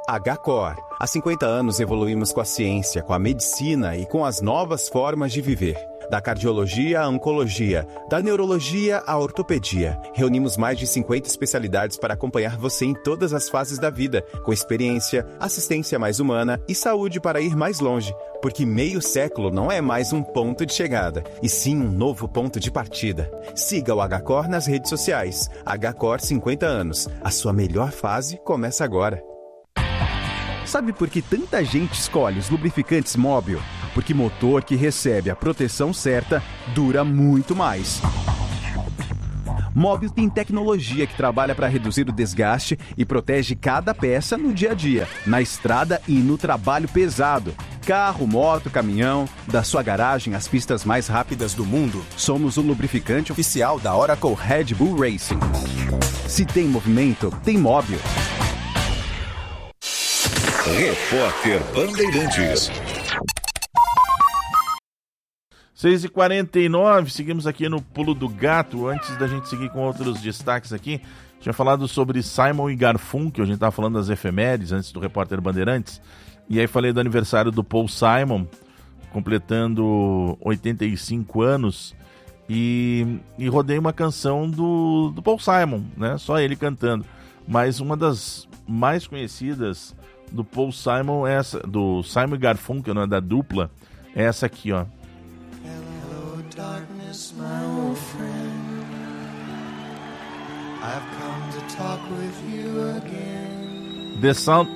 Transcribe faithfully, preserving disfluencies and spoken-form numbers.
H-Core. Há cinquenta anos evoluímos com a ciência, com a medicina e com as novas formas de viver. Da cardiologia à oncologia, da neurologia à ortopedia. Reunimos mais de cinquenta especialidades para acompanhar você em todas as fases da vida, com experiência, assistência mais humana e saúde para ir mais longe. Porque meio século não é mais um ponto de chegada, e sim um novo ponto de partida. Siga o H-Core nas redes sociais. H-Core cinquenta anos. A sua melhor fase começa agora. Sabe por que tanta gente escolhe os lubrificantes Móbil? Porque motor que recebe a proteção certa dura muito mais. Móbil tem tecnologia que trabalha para reduzir o desgaste e protege cada peça no dia a dia, na estrada e no trabalho pesado. Carro, moto, caminhão, da sua garagem às pistas mais rápidas do mundo, somos o lubrificante oficial da Oracle Red Bull Racing. Se tem movimento, tem Móbil. Repórter Bandeirantes. seis e quarenta e nove, seguimos aqui no Pulo do Gato. Antes da gente seguir com outros destaques aqui, tinha falado sobre Simon e Garfunkel, a gente estava falando das efemérides antes do Repórter Bandeirantes, e aí falei do aniversário do Paul Simon, completando oitenta e cinco anos, e, e rodei uma canção do, do Paul Simon, né? Só ele cantando, mas uma das mais conhecidas do Paul Simon, é essa, do Simon e Garfunkel, né, da dupla, é essa aqui, ó. Darkness, my old friend, I've come to talk with you again. The Sound